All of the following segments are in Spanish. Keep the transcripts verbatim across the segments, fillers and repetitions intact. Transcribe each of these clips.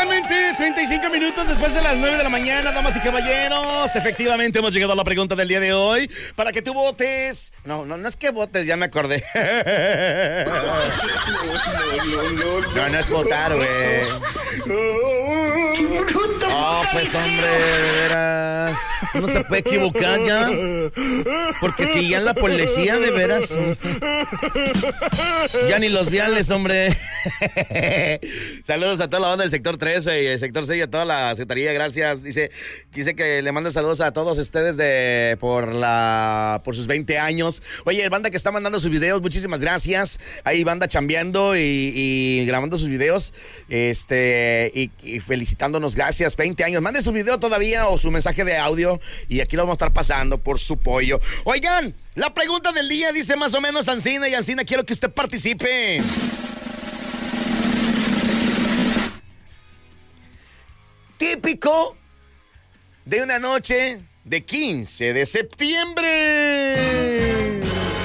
Exactamente, treinta y cinco minutos después de las nueve de la mañana, damas y caballeros. Efectivamente, hemos llegado a la pregunta del día de hoy. Para que tú votes. No, no, no es que votes, ya me acordé. No, no es votar, güey. Oh, pues hombre, de veras. Uno se puede equivocar ya. Porque aquí ya en la policía, de veras. Ya ni los viales, hombre. Saludos a toda la banda del sector trece y el sector seis y a toda la secretaría, gracias. Dice, dice que le manda saludos a todos ustedes de por la por sus veinte años. Oye, banda que está mandando sus videos, muchísimas gracias. Hay banda chambeando y, y grabando sus videos, este y, y felicitándonos, gracias. veinte años, mande su video todavía o su mensaje de audio y aquí lo vamos a estar pasando por su pollo. Oigan, la pregunta del día dice más o menos Ancina, y Ancina, quiero que usted participe. Típico de una noche de quince de septiembre.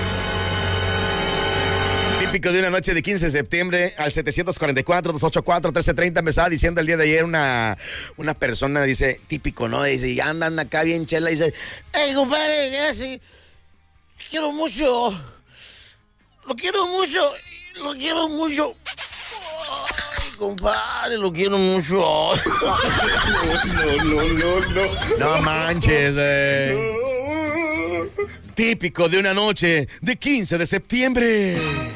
Típico de una noche de quince de septiembre. Al setecientos cuarenta y cuatro, doscientos ochenta y cuatro, trece treinta me estaba diciendo el día de ayer una, una persona, dice, típico, ¿no? Dice, ya andan acá bien chela, dice, hey, compadre, ya sí, quiero mucho, lo quiero mucho, lo quiero mucho. Compadre, lo quiero mucho. No, no, no, no. No manches, eh. Típico de una noche de quince de septiembre.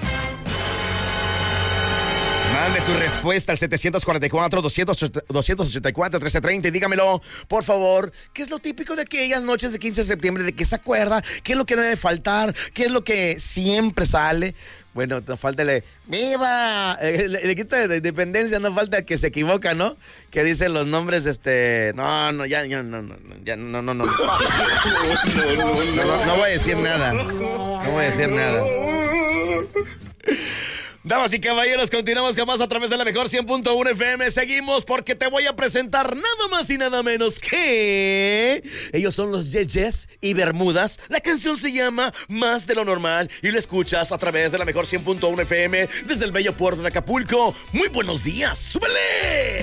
Mande su respuesta al setecientos cuarenta y cuatro, doscientos ochenta y cuatro, trece treinta y dígamelo, por favor. ¿Qué es lo típico de aquellas noches de quince de septiembre? ¿De qué se acuerda? ¿Qué es lo que debe faltar? ¿Qué es lo que siempre sale? Bueno, no falta el ¡viva! El, el equipo de independencia, no falta el que se equivoca, ¿no? Que dice los nombres, este... No, no, ya, ya, no, no, ya, no, no, no. No, no, no, no voy a decir nada. No voy a decir nada. Damas y caballeros, continuamos con más a través de la mejor cien punto uno F M. Seguimos porque te voy a presentar nada más y nada menos que... Ellos son los Yeyes y Bermudas. La canción se llama Más de lo Normal y lo escuchas a través de la mejor cien punto uno F M desde el bello puerto de Acapulco. Muy buenos días, ¡súbele!